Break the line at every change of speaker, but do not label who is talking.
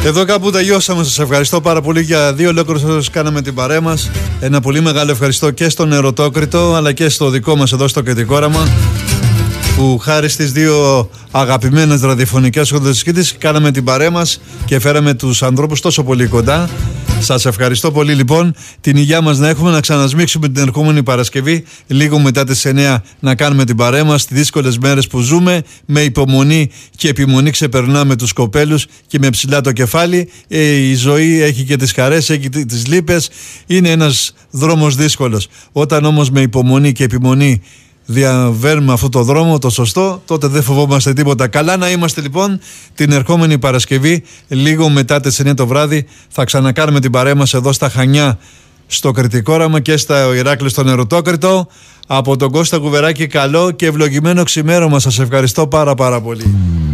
Εδώ κάπου τελειώσαμε. Σας ευχαριστώ πάρα πολύ για 2 ολόκληρες ώρες κάναμε την παρέα μας. Ένα πολύ μεγάλο ευχαριστώ και στον Ερωτόκριτο αλλά και στο δικό μας εδώ στο Κρητικό Όραμα, που χάρη στις 2 αγαπημένες ραδιοφωνικές οδοσχήτες κάναμε την παρέα μας και φέραμε τους ανθρώπους τόσο πολύ κοντά. Σας ευχαριστώ πολύ λοιπόν. Την υγειά μας να έχουμε, να ξανασμίξουμε την ερχόμενη Παρασκευή λίγο μετά τις 9 να κάνουμε την παρέα μας. Τις δύσκολες μέρες που ζούμε, με υπομονή και επιμονή ξεπερνάμε τους κοπέλους και με ψηλά το κεφάλι. Η ζωή έχει και τις χαρές, έχει τις λύπες. Είναι ένας δρόμος δύσκολος. Όταν όμως με υπομονή και επιμονή διαβαίνουμε αυτό το δρόμο, το σωστό, τότε δεν φοβόμαστε τίποτα. Καλά να είμαστε λοιπόν. Την ερχόμενη Παρασκευή, λίγο μετά τις 9 το βράδυ, θα ξανακάνουμε την παρέα μας εδώ στα Χανιά, στο Κρητικό Όραμα και στα Ηράκλειο στον Ερωτόκριτο. Από τον Κώστα Κουβεράκη, καλό και ευλογημένο ξημέρωμα. Σας ευχαριστώ πάρα πολύ.